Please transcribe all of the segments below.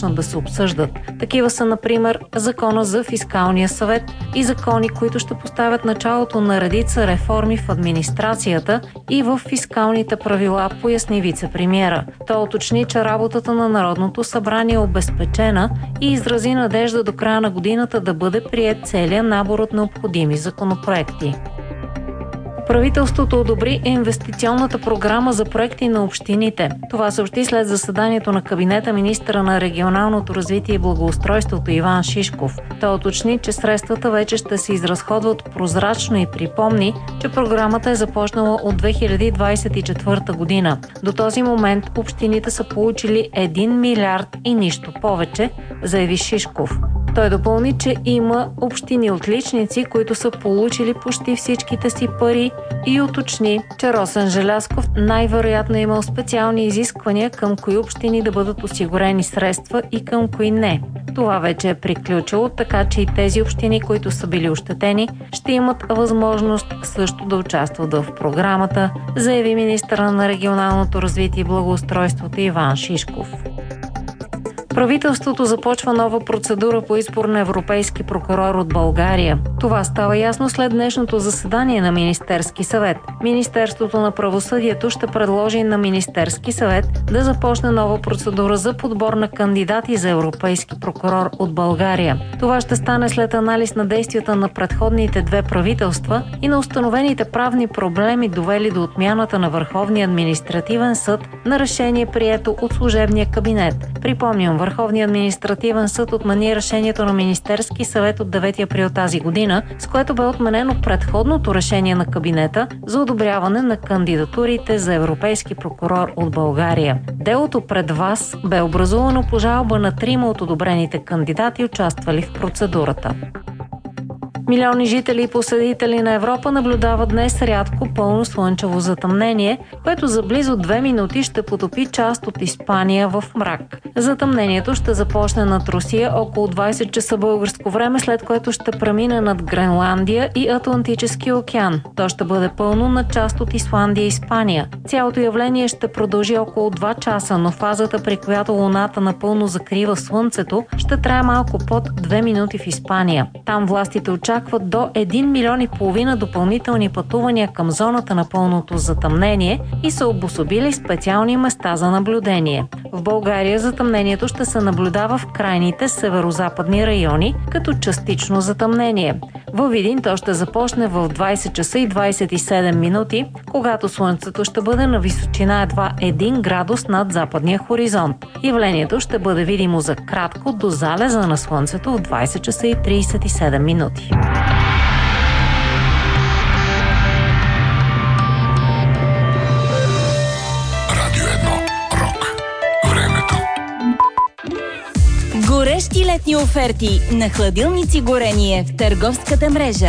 започнат да се обсъждат. Такива са, например, Закона за фискалния съвет и закони, които ще поставят началото на редица реформи в администрацията и в фискалните правила, поясни вице-премиера. Той уточни, че работата на Народното събрание е обезпечена и изрази надежда до края на годината да бъде приет целият набор от необходими законопроекти. Правителството одобри инвестиционната програма за проекти на общините. Това съобщи след заседанието на кабинета министъра на регионалното развитие и благоустройството Иван Шишков. Той уточни, че средствата вече ще се изразходват прозрачно и припомни, че програмата е започнала от 2024 година. До този момент общините са получили 1 милиард и нищо повече, заяви Шишков. Той допълни, че има общини отличници, които са получили почти всичките си пари и уточни, че Росен Желязков най-вероятно е имал специални изисквания към кои общини да бъдат осигурени средства и към кои не. Това вече е приключило, така че и тези общини, които са били ощетени, ще имат възможност също да участват в програмата, заяви министъра на регионалното развитие и благоустройството Иван Шишков. Правителството започва нова процедура по избор на европейски прокурор от България. Това става ясно след днешното заседание на Министерски съвет. Министерството на правосъдието ще предложи на Министерски съвет да започне нова процедура за подбор на кандидати за европейски прокурор от България. Това ще стане след анализ на действията на предходните две правителства и на установените правни проблеми, довели до отмяната на Върховния административен съд на решение, прието от служебния кабинет. Припомням, Върховният административен съд отмени решението на Министерски съвет от 9 април тази година, с което бе отменено предходното решение на кабинета за одобряване на кандидатурите за европейски прокурор от България. Делото пред ВАС бе образувано по жалба на 3 от одобрените кандидати, участвали в процедурата. Милиони жители и посетители на Европа наблюдават днес рядко пълно слънчево затъмнение, което за близо 2 минути ще потопи част от Испания в мрак. Затъмнението ще започне над Русия около 20 часа българско време, след което ще премине над Гренландия и Атлантическия океан. То ще бъде пълно на част от Исландия и Испания. Цялото явление ще продължи около 2 часа, но фазата, при която Луната напълно закрива Слънцето, ще трае малко под 2 минути в Испания. Там властите очакват до 1,5 милиона допълнителни пътувания към зоната на пълното затъмнение и са обособили специални места за наблюдение. В България затъмнението ще се наблюдава в крайните северо-западни райони като частично затъмнение. Във Видин то ще започне в 20 часа и 27 минути, когато Слънцето ще бъде на височина едва 1 градус над западния хоризонт. Явлението ще бъде видимо за кратко до залеза на Слънцето в 20 часа и 37 минути. Горещи летни оферти на хладилници горение в търговската мрежа.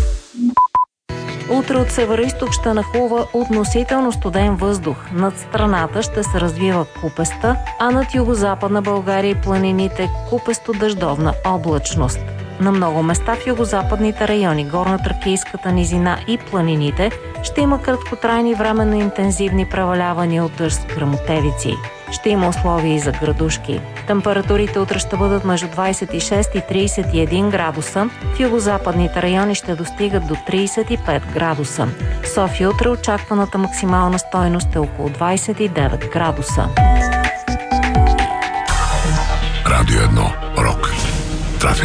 Утре от североизток ще нахлува относително студен въздух. Над страната ще се развива купеста, а над югозападна България и планините купесто-дъждовна облачност. На много места в югозападните райони, горно-тракийската низина и планините ще има краткотрайни временно интензивни превалявания от дъжд с гръмотевици. Ще има условия и за градушки. Температурите утре ще бъдат между 26 и 31 градуса. В югозападните райони ще достигат до 35 градуса. В София утре очакваната максимална стойност е около 29 градуса. Радио 1. Рок. Трафик.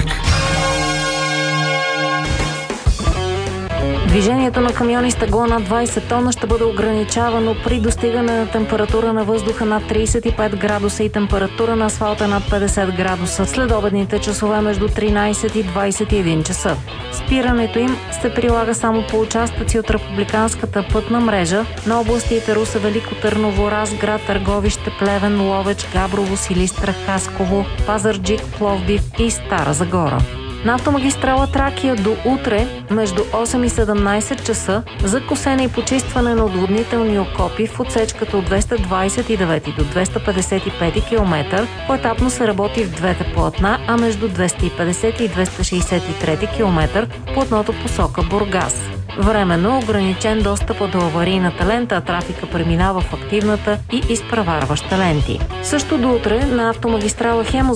Движението на камиони с тегло над 20 тона ще бъде ограничавано при достигане на температура на въздуха над 35 градуса и температура на асфалта над 50 градуса след обедните часове между 13 и 21 часа. Спирането им се прилага само по участъци от републиканската пътна мрежа на областите Русе, Велико Търново, Разград, Търговище, Плевен, Ловеч, Габрово, Силистра, Хасково, Пазарджик, Пловдив и Стара Загора. На автомагистрала Тракия до утре между 8 и 17 часа за косене и почистване на отводнителни окопи в отсечката от 229 до 255 км поетапно се работи в двете платна, а между 250 и 263 км платното посока Бургас. Временно ограничен достъпа до аварийната лента, а трафика преминава в активната и изпреварваща ленти. Също до утре на автомагистрала Хемус